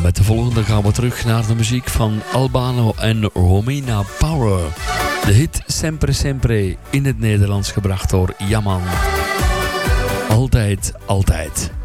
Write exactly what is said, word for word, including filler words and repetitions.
met de volgende gaan we terug naar de muziek van Albano en Romina Power. De hit Sempre Sempre in het Nederlands gebracht door Yaman. Altijd, altijd.